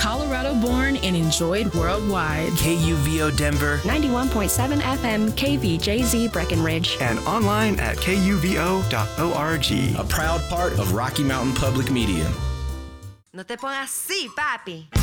Colorado born and enjoyed worldwide. KUVO Denver, 91.7 FM KVJZ Breckenridge. And online at kuvo.org. A proud part of Rocky Mountain Public Media. No te pongas así, papi.